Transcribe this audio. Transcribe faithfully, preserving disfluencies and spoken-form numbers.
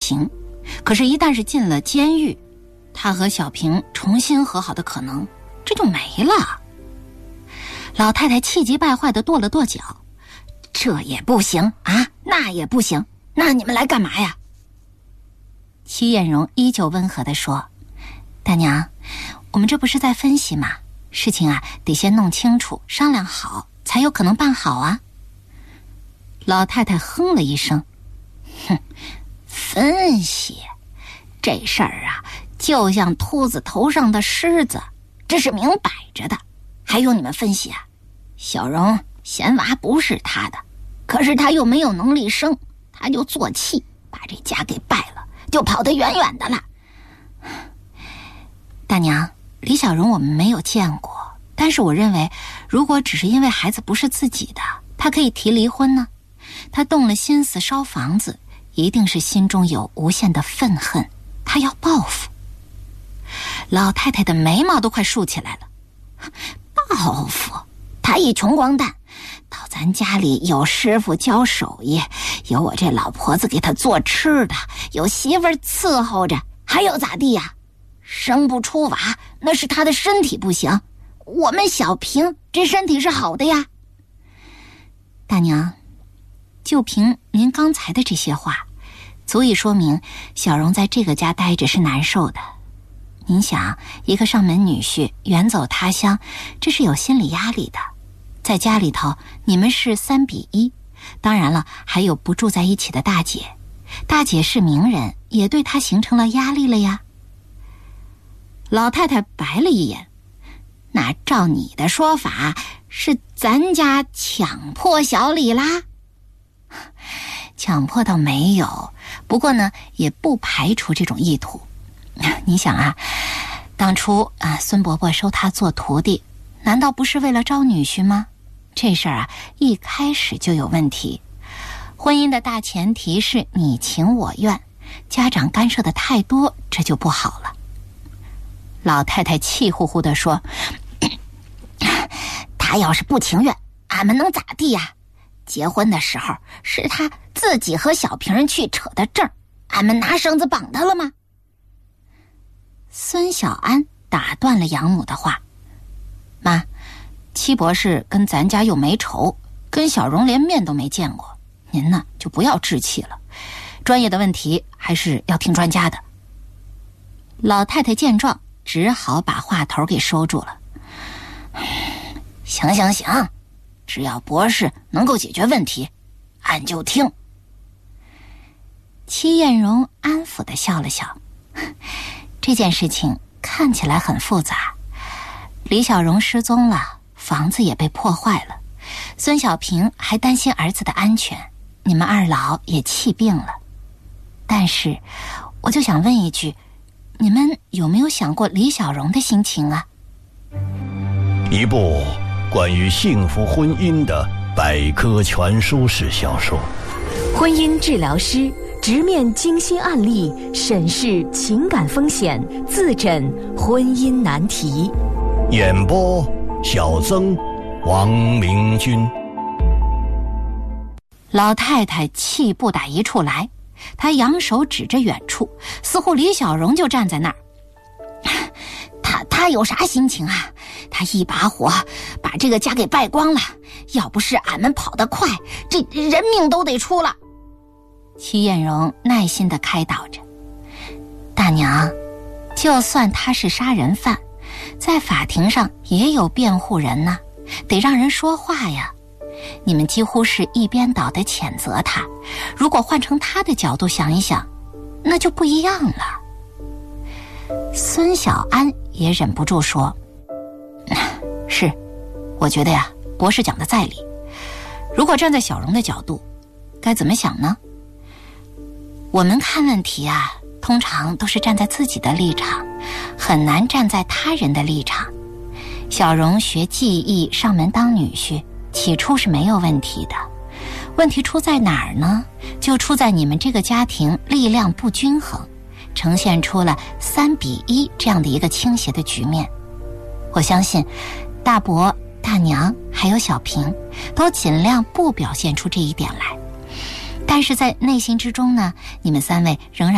刑，可是一旦是进了监狱，他和小平重新和好的可能这就没了。老太太气急败坏地跺了跺脚，这也不行啊，那也不行，那你们来干嘛呀？戚艳荣依旧温和地说，大娘，我们这不是在分析吗？事情啊得先弄清楚，商量好才有可能办好啊。老太太哼了一声，哼，分析这事儿啊就像秃子头上的虱子，这是明摆着的，还用你们分析啊？小荣嫌娃不是他的，可是他又没有能力生，他就做气把这家给败了，就跑得远远的了。大娘，李小荣我们没有见过，但是我认为如果只是因为孩子不是自己的，他可以提离婚呢。他动了心思烧房子，一定是心中有无限的愤恨，他要报复。老太太的眉毛都快竖起来了。报复？他一穷光蛋，到咱家里有师傅教手艺，有我这老婆子给他做吃的，有媳妇儿伺候着，还有咋地呀？生不出娃那是他的身体不行，我们小平这身体是好的呀。大娘，就凭您刚才的这些话，足以说明小荣在这个家待着是难受的。您想，一个上门女婿远走他乡，这是有心理压力的。在家里头你们是三比一，当然了，还有不住在一起的大姐，大姐是名人，也对他形成了压力了呀。老太太白了一眼，那照你的说法，是咱家强迫小李啦？强迫倒没有，不过呢，也不排除这种意图。你想啊，当初啊，孙伯伯收他做徒弟，难道不是为了招女婿吗？这事儿啊，一开始就有问题。婚姻的大前提是你情我愿，家长干涉的太多，这就不好了。老太太气呼呼地说，他要是不情愿，俺们能咋地呀？结婚的时候是他自己和小平人去扯的证，俺们拿绳子绑他了吗？孙小安打断了养母的话，妈，戚博士跟咱家又没仇，跟小荣连面都没见过，您呢就不要置气了，专业的问题还是要听专家的。老太太见状，只好把话头给收住了。行行行，只要博士能够解决问题，俺就听。戚艳荣安抚地笑了笑，这件事情看起来很复杂，李小荣失踪了，房子也被破坏了，孙小平还担心儿子的安全，你们二老也气病了。但是我就想问一句，你们有没有想过李小荣的心情啊？ 一部关于幸福婚姻的百科全书式小说， 婚姻治疗师直面精心案例，审视情感风险，自诊婚姻难题。 演播小曾、王明君。 老太太气不打一处来，她扬手指着远处，似乎李小荣就站在那儿。他他有啥心情啊？他一把火把这个家给败光了，要不是俺们跑得快，这人命都得出了。戚艳荣耐心地开导着，大娘，就算他是杀人犯，在法庭上也有辩护人呢，得让人说话呀。你们几乎是一边倒地谴责他，如果换成他的角度想一想，那就不一样了。孙小安也忍不住说，是，我觉得呀，博士讲的在理。如果站在小荣的角度，该怎么想呢？我们看问题啊，通常都是站在自己的立场，很难站在他人的立场。小荣学技艺上门当女婿，起初是没有问题的，问题出在哪儿呢？就出在你们这个家庭力量不均衡，呈现出了三比一这样的一个倾斜的局面。我相信大伯、大娘还有小平都尽量不表现出这一点来，但是在内心之中呢，你们三位仍然